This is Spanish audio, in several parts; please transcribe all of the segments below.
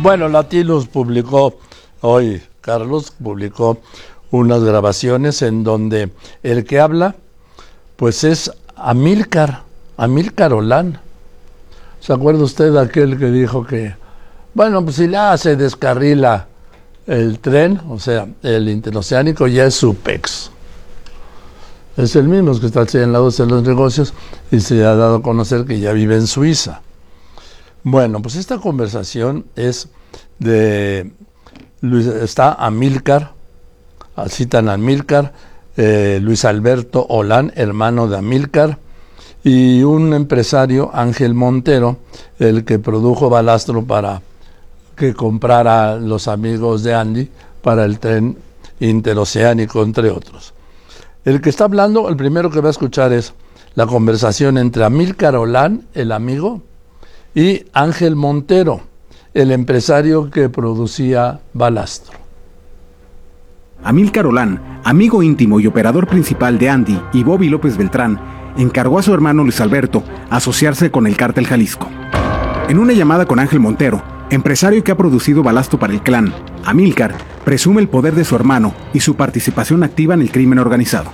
Bueno, Latinus publicó hoy, Carlos publicó unas grabaciones en donde el que habla, pues es Amílcar Olán. ¿Se acuerda usted de aquel que dijo que, bueno, pues si ya se descarrila el tren, o sea, el interoceánico, ya es SUPEX? Es el mismo que está en la voz de los negocios y se ha dado a conocer que ya vive en Suiza. Bueno, pues esta conversación es de está Amílcar, citan a Amílcar, Luis Alberto Olán, hermano de Amílcar, y un empresario, Ángel Montero, el que produjo Balastro para que comprara los amigos de Andy para el tren interoceánico, entre otros. El que está hablando, el primero que va a escuchar es la conversación entre Amílcar Olán, el amigo, y Ángel Montero, el empresario que producía Balastro. Amílcar Olán, amigo íntimo y operador principal de Andy y Bobby López Beltrán, encargó a su hermano Luis Alberto asociarse con el Cártel Jalisco. En una llamada con Ángel Montero, empresario que ha producido Balastro para el clan, Amílcar presume el poder de su hermano y su participación activa en el crimen organizado.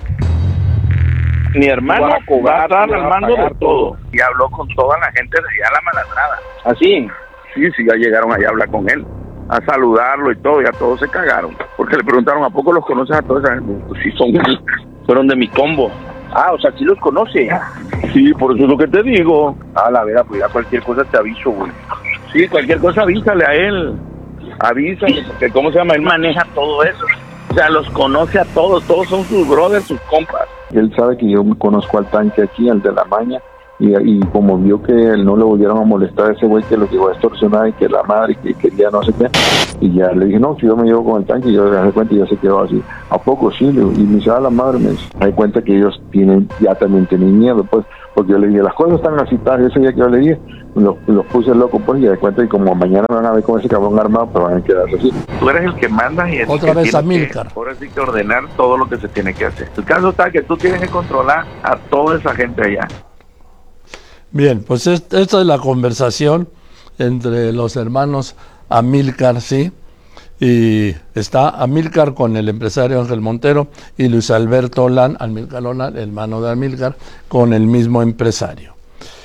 Mi hermano va a estar al mando de todo. Y habló con toda la gente de allá a la Malandrada. ¿Así? Sí, ya llegaron allá a hablar con él, a saludarlo y todo, y a todos se cagaron. Porque le preguntaron, ¿a poco los conoces a todos? Pues sí, fueron de mi combo. Ah, o sea, ¿sí los conoce? Sí, por eso es lo que te digo. Ah, la verdad, pues ya cualquier cosa te aviso, güey. Sí, cualquier cosa avísale a él. Avísale, porque ¿cómo se llama? Él maneja todo eso. O sea, los conoce a todos son sus brothers, sus compas. Él sabe que yo conozco al tanque aquí, al de la Maña, y como vio que él no le volvieron a molestar a ese güey que lo llegó a extorsionar y que la madre que quería no sé qué, y ya le dije, no, si yo me llevo con el tanque, y yo me di cuenta y ya se quedó así. ¿A poco sí? Y me dice, la madre, me di cuenta que ellos ya también tienen miedo, pues, porque yo le dije, las cosas están así, ese día que yo le dije, los puse loco, pues, y de cuenta, y como mañana me van a ver con ese cabrón armado, pero van a quedarse así. Tú eres el que manda y otra vez Amílcar. Ahora sí que ordenar todo lo que se tiene que hacer. El caso está que tú tienes que controlar a toda esa gente allá. Bien, pues esta es la conversación entre los hermanos Amílcar, sí, y está Amílcar con el empresario Ángel Montero y Luis Alberto Olán, Amílcar Olán, hermano de Amílcar, con el mismo empresario.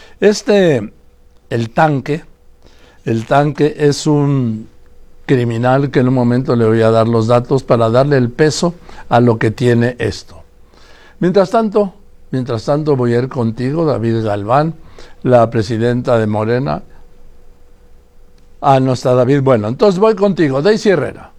El tanque es un criminal que en un momento le voy a dar los datos para darle el peso a lo que tiene esto. Mientras tanto voy a ir contigo, David Galván, la presidenta de Morena. No está David. Bueno, entonces voy contigo, Daisy Herrera.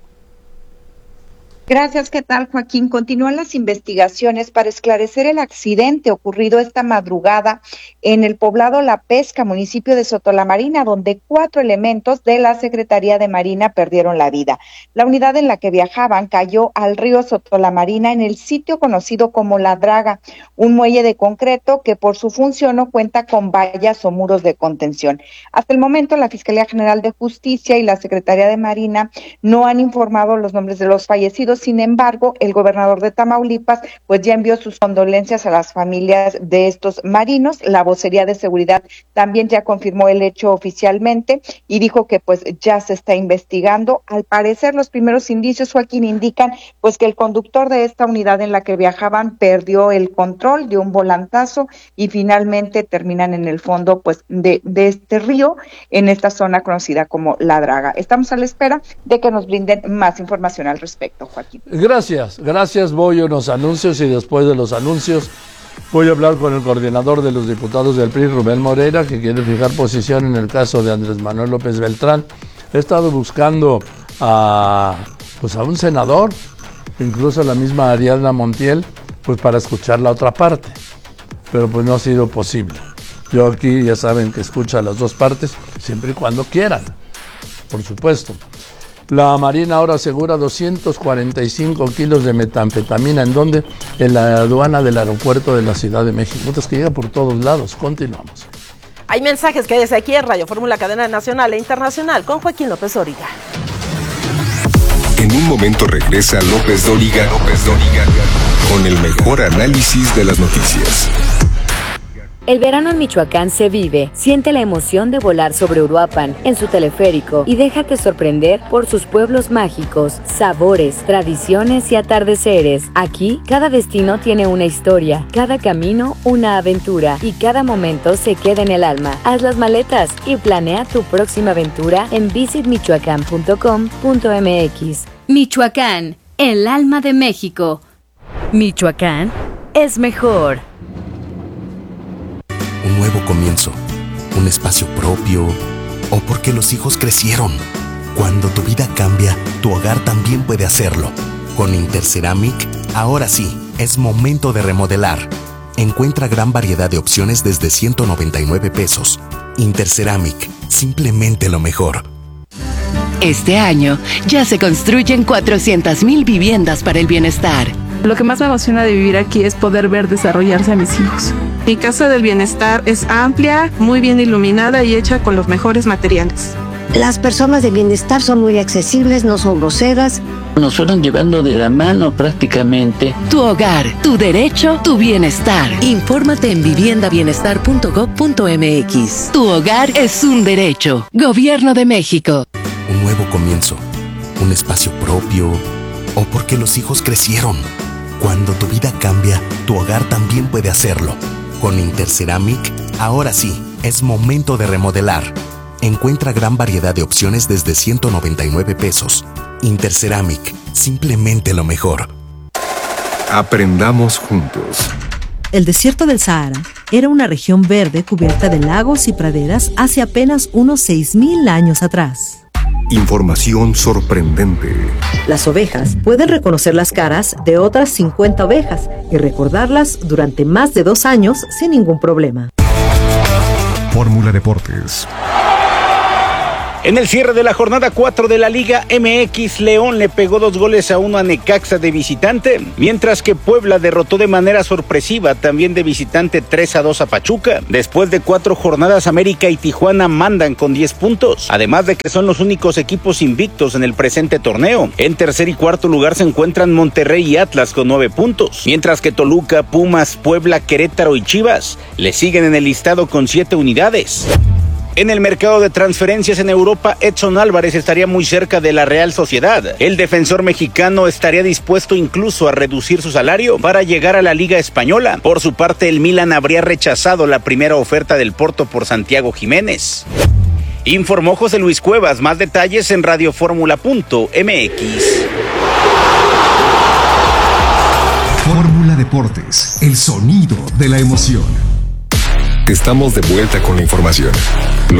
Gracias, ¿qué tal, Joaquín? Continúan las investigaciones para esclarecer el accidente ocurrido esta madrugada en el poblado La Pesca, municipio de Sotolamarina, donde 4 elementos de la Secretaría de Marina perdieron la vida. La unidad en la que viajaban cayó al río Sotolamarina en el sitio conocido como La Draga, un muelle de concreto que por su función no cuenta con vallas o muros de contención. Hasta el momento, la Fiscalía General de Justicia y la Secretaría de Marina no han informado los nombres de los fallecidos. Sin embargo, el gobernador de Tamaulipas pues ya envió sus condolencias a las familias de estos marinos. La vocería de seguridad también ya confirmó el hecho oficialmente y dijo que pues ya se está investigando. Al parecer, los primeros indicios, Joaquín, indican pues que el conductor de esta unidad en la que viajaban perdió el control, dio un volantazo y finalmente terminan en el fondo pues de este río, en esta zona conocida como La Draga. Estamos a la espera de que nos brinden más información al respecto, Joaquín. Gracias. Voy a unos anuncios y después de los anuncios voy a hablar con el coordinador de los diputados del PRI, Rubén Moreira, que quiere fijar posición en el caso de Andrés Manuel López Beltrán. He estado buscando a un senador, incluso a la misma Ariadna Montiel, pues para escuchar la otra parte, pero pues no ha sido posible. Yo aquí ya saben que escucho a las dos partes, siempre y cuando quieran, por supuesto. La Marina ahora asegura 245 kilos de metanfetamina. ¿En dónde? En la aduana del aeropuerto de la Ciudad de México. Es que llega por todos lados. Continuamos. Hay mensajes que desde aquí en Radio Fórmula, cadena nacional e internacional, con Joaquín López Dóriga. En un momento regresa López Dóriga con el mejor análisis de las noticias. El verano en Michoacán se vive. Siente la emoción de volar sobre Uruapan, en su teleférico, y déjate sorprender por sus pueblos mágicos, sabores, tradiciones y atardeceres. Aquí, cada destino tiene una historia, cada camino una aventura, y cada momento se queda en el alma. Haz las maletas y planea tu próxima aventura en visitmichoacán.com.mx. Michoacán, el alma de México. Michoacán es mejor. Un nuevo comienzo, un espacio propio, o porque los hijos crecieron. Cuando tu vida cambia, tu hogar también puede hacerlo. Con Interceramic, ahora sí, es momento de remodelar. Encuentra gran variedad de opciones desde 199 pesos. Interceramic, simplemente lo mejor. Este año ya se construyen 400,000 viviendas para el bienestar. Lo que más me emociona de vivir aquí es poder ver desarrollarse a mis hijos. Mi casa del bienestar es amplia, muy bien iluminada y hecha con los mejores materiales. Las personas de bienestar son muy accesibles, no son groseras. Nos fueron llevando de la mano prácticamente. Tu hogar, tu derecho, tu bienestar. Infórmate en viviendabienestar.gov.mx. Tu hogar es un derecho. Gobierno de México. Un nuevo comienzo, un espacio propio, o porque los hijos crecieron. Cuando tu vida cambia, tu hogar también puede hacerlo. Con Interceramic, ahora sí, es momento de remodelar. Encuentra gran variedad de opciones desde 199 pesos. Interceramic, simplemente lo mejor. Aprendamos juntos. El desierto del Sahara era una región verde cubierta de lagos y praderas hace apenas unos 6,000 años atrás. Información sorprendente. Las ovejas pueden reconocer las caras de otras 50 ovejas y recordarlas durante más de 2 años sin ningún problema. Fórmula Deportes. En el cierre de la jornada 4 de la Liga MX, León le pegó 2-1 a Necaxa de visitante, mientras que Puebla derrotó de manera sorpresiva también de visitante 3-2 a Pachuca. Después de 4 jornadas, América y Tijuana mandan con 10 puntos, además de que son los únicos equipos invictos en el presente torneo. En tercer y cuarto lugar se encuentran Monterrey y Atlas con 9 puntos, mientras que Toluca, Pumas, Puebla, Querétaro y Chivas le siguen en el listado con 7 unidades. En el mercado de transferencias en Europa, Edson Álvarez estaría muy cerca de la Real Sociedad. El defensor mexicano estaría dispuesto incluso a reducir su salario para llegar a la Liga Española. Por su parte, el Milan habría rechazado la primera oferta del Porto por Santiago Jiménez. Informó José Luis Cuevas. Más detalles en radioformula.mx. Fórmula Deportes, el sonido de la emoción. Estamos de vuelta con la información.